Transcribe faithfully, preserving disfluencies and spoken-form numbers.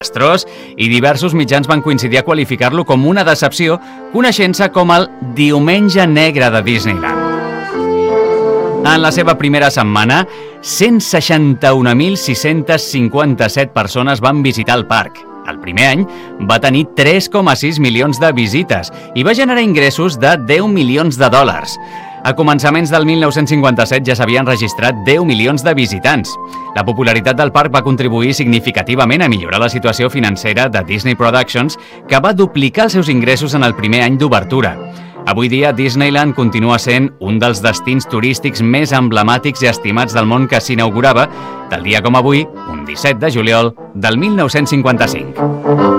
desastrós i diversos mitjans van coincidir a qualificar-lo com una decepció, coneixent-se com el Diumenge Negre de Disneyland. En la seva primera setmana, cent seixanta-un mil sis-cents cinquanta-set persones van visitar el parc. El primer any va tenir tres coma sis milions de visites i va generar ingressos de deu milions de dòlars. A començaments del mil nou-cents cinquanta-set ja s'havien registrat deu milions de visitants. La popularitat del parc va contribuir significativament a millorar la situació financera de Disney Productions, que va duplicar els seus ingressos en el primer any d'obertura. Avui dia, Disneyland continua sent un dels destins turístics més emblemàtics i estimats del món que s'inaugurava, tal dia com avui, un disset de juliol del mil nou-cents cinquanta-cinc.